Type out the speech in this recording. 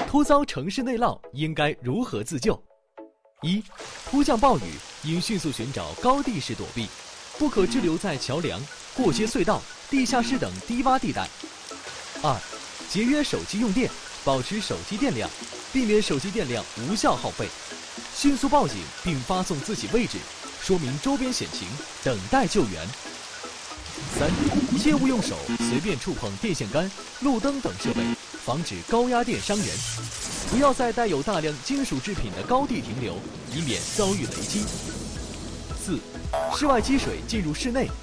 突遭城市内涝应该如何自救？一、突降暴雨应迅速寻找高地势躲避，不可滞留在桥梁、过街隧道、地下室等低洼地带。二、节约手机用电，保持手机电量，避免手机电量无效耗费，迅速报警并发送自己位置，说明周边险情，等待救援。三、切勿用手随便触碰电线杆、路灯等设备，防止高压电伤人。不要在带有大量金属制品的高地停留，以免遭遇雷击。四、室外积水进入室内，